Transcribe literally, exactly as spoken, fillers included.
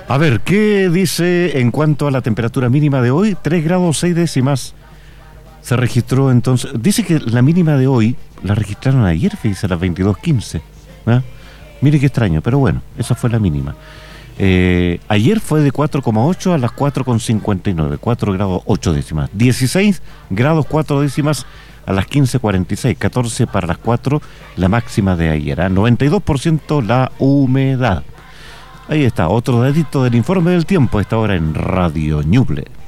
A ver, ¿qué dice en cuanto a la temperatura mínima de hoy? tres grados seis décimas se registró entonces. Dice que la mínima de hoy la registraron ayer, fíjese, a las veintidós quince. ¿eh? Mire qué extraño, pero bueno, esa fue la mínima. Eh, ayer fue de cuatro coma ocho a las cuatro coma cincuenta y nueve, cuatro grados ocho décimas. dieciséis grados cuatro décimas a las quince cuarenta y seis, catorce para las cuatro, la máxima de ayer. ¿eh? noventa y dos por ciento la humedad. Ahí está, otro datito del informe del tiempo a esta hora en Radio Ñuble.